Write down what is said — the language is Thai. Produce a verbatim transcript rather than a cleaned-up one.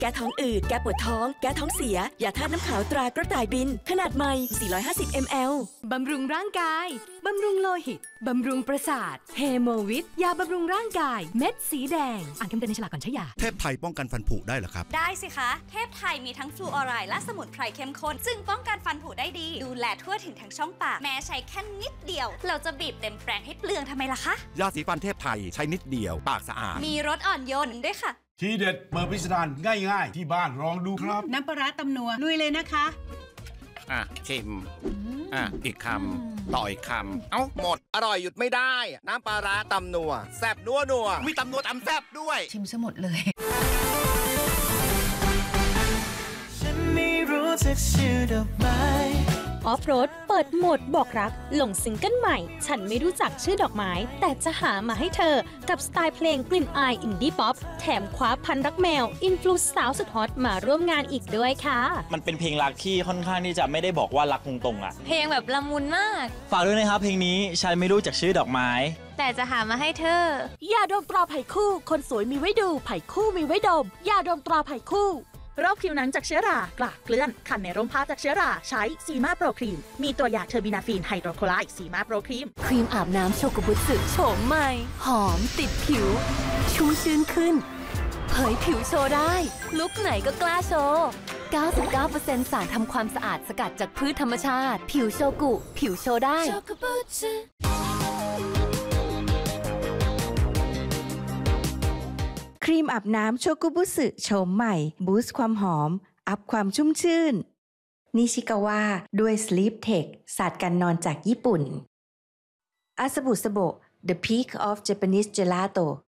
แก้ท้องอืดแก้ปวดท้องแก้ท้องเสียยาธาตุน้ำขาวตรากระต่ายบินขนาดใหม่สี่ร้อยห้าสิบมิลลิลิตรบำรุงร่างกายบำรุงโลหิตบำรุงประสาทเฮโมวิทยาบำรุงร่างกายเม็ดสีแดงอ่านคำเตือนในฉลากก่อนใช้ยาเทพไทยป้องกันฟันผุได้เหรอครับได้สิคะเทพไทยมีทั้งฟลูออไรด์และสมุนไพรเข้มข้นจึงป้องกันฟันผุได้ดีดูแลทั่วถึงทั้งช่องปากแม้ใช้แค่นิดเดียวเราจะบีบเต็มแปรงให้เปลืองทำไมล่ะคะยาสีฟันเทพไทยใช้นิดเดียวปากสะอาดมีรสอ่อนโยนด้วยค่ะทีเด็ดเปิดพิสดารง่ายๆที่บ้านลองดูครับน้ำปลาร้าตำนัวลุยเลยนะคะอ่ะชิมอ่ะอีกคำต่ออีกคำเอ้าหมดอร่อยหยุดไม่ได้น้ำปลาร้าตำนัวแซ่บนัวนัวมีตำนัวตำแซ่บด้วยชิมซะหมดเลยฉันไม่รู้จักชื่อดอกไม้ออฟโรดเปิดโหมดบอกรักลงซิงเกิลใหม่ฉันไม่รู้จักชื่อดอกไม้แต่จะหามาให้เธอกับสไตล์เพลงกลิ่นอายอินดี้ป๊อปแถมคว้าพันรักแมวอินฟลูสาวสุดฮอตมาร่วมงานอีกด้วยค่ะมันเป็นเพลงรักที่ค่อนข้างที่จะไม่ได้บอกว่ารักตรงๆอ่ะเพลงแบบละมุนมากฝากด้วยนะครับเพลงนี้ฉันไม่รู้จักชื่อดอกไม้แต่จะหามาให้เธอยาดมตราไผ่คู่คนสวยมีไว้ดูไผ่คู่มีไว้ดมยาดมตราไผ่คู่โรคผิวหนังจากเชื้อรากลากเกลื่อนคันในร่มผ้าจากเชื้อราใช้ซีมาโปรครีมมีตัวยาเทอร์บินาฟีนไฮโดรโคไลด์ซีมาโปรครีมครีมอาบน้ำโชกุบุสึโฉมใหม่หอมติดผิวชุ่มชื้นขึ้นเผยผิวโชว์ได้ลุคไหนก็กล้าโชว์ เก้าสิบเก้าเปอร์เซ็นต์ สารทำความสะอาดสกัดจากพืชธรรมชาติผิวโชกุผิวโชว์ได้ครีมอาบน้ำโชกุบุสึโฉมใหม่บูสต์ความหอมอัพความชุ่มชื่นนิชิกาวะด้วย Sleep Tech ศาสตร์การนอนจากญี่ปุ่นอาซาบุสโบ The Peak of Japanese Gelato